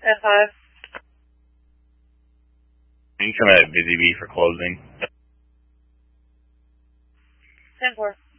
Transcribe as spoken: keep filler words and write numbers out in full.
ten five. You can come at Busy Bee for closing. ten four.